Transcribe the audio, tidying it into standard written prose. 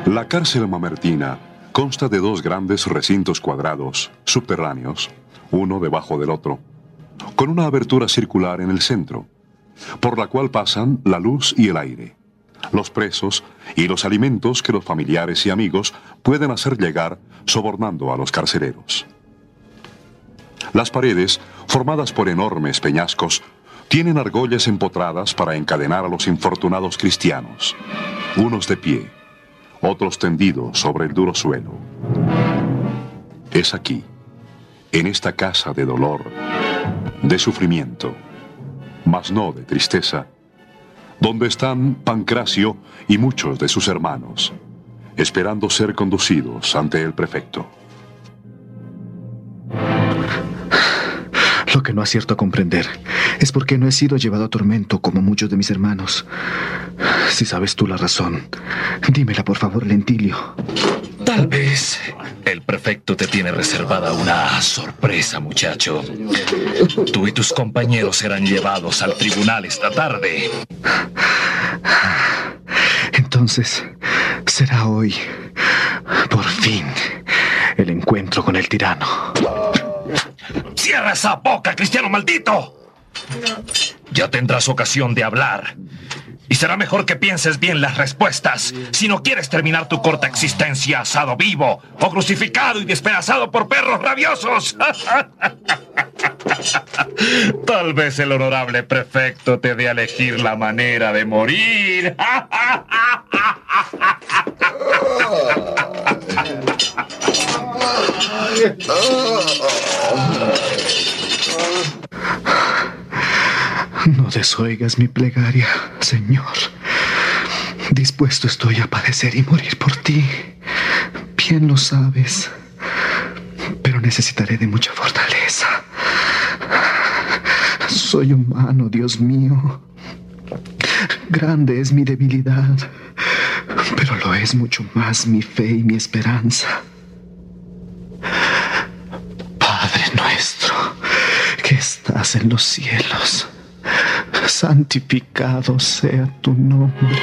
La cárcel mamertina consta de dos grandes recintos cuadrados, subterráneos, uno debajo del otro, con una abertura circular en el centro, por la cual pasan la luz y el aire, los presos y los alimentos que los familiares y amigos pueden hacer llegar sobornando a los carceleros. Las paredes, formadas por enormes peñascos, tienen argollas empotradas para encadenar a los infortunados cristianos, unos de pie, otros tendidos sobre el duro suelo. Es aquí, en esta casa de dolor, de sufrimiento, mas no de tristeza, donde están Pancracio y muchos de sus hermanos, esperando ser conducidos ante el prefecto. Lo que no acierto a comprender es por qué no he sido llevado a tormento como muchos de mis hermanos. Si sabes tú la razón, dímela por favor, Lentilio. Tal vez el prefecto te tiene reservada una sorpresa, muchacho. Tú y tus compañeros serán llevados al tribunal esta tarde. Entonces, será hoy, por fin, el encuentro con el tirano. ¡Cierra esa boca, cristiano maldito! Ya tendrás ocasión de hablar. Y será mejor que pienses bien las respuestas si no quieres terminar tu corta existencia asado vivo o crucificado y despedazado por perros rabiosos. Tal vez el honorable prefecto te dé a elegir la manera de morir. No desoigas mi plegaria, Señor. Dispuesto estoy a padecer y morir por ti. Bien lo sabes. Pero necesitaré de mucha fortaleza. Soy humano, Dios mío. Grande es mi debilidad, pero lo es mucho más mi fe y mi esperanza. Padre nuestro, que estás en los cielos, santificado sea tu nombre.